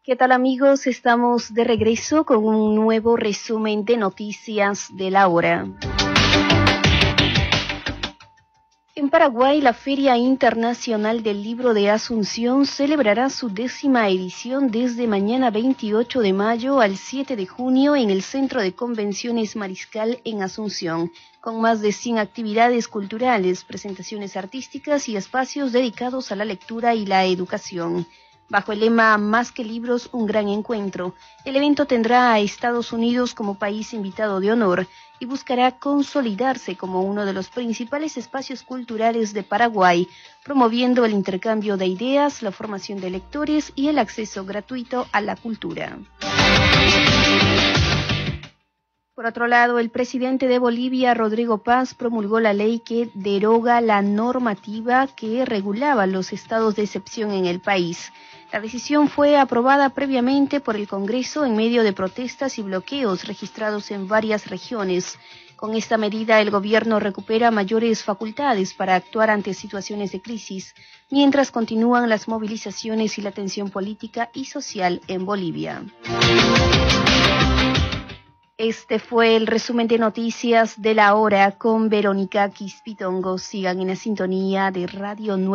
¿Qué tal amigos? Estamos de regreso con un nuevo resumen de noticias de la hora. En Paraguay, la Feria Internacional del Libro de Asunción celebrará su 10ª edición desde mañana 28 de mayo al 7 de junio en el Centro de Convenciones Mariscal en Asunción, con más de 100 actividades culturales, presentaciones artísticas y espacios dedicados a la lectura y la educación. Bajo el lema Más que libros, un gran encuentro, el evento tendrá a Estados Unidos como país invitado de honor y buscará consolidarse como uno de los principales espacios culturales de Paraguay, promoviendo el intercambio de ideas, la formación de lectores y el acceso gratuito a la cultura. Por otro lado, el presidente de Bolivia, Rodrigo Paz, promulgó la ley que deroga la normativa que regulaba los estados de excepción en el país. La decisión fue aprobada previamente por el Congreso en medio de protestas y bloqueos registrados en varias regiones. Con esta medida, el gobierno recupera mayores facultades para actuar ante situaciones de crisis, mientras continúan las movilizaciones y la tensión política y social en Bolivia. Este fue el resumen de noticias de la hora con Verónica Quispitongo. Sigan en la sintonía de Radio 9.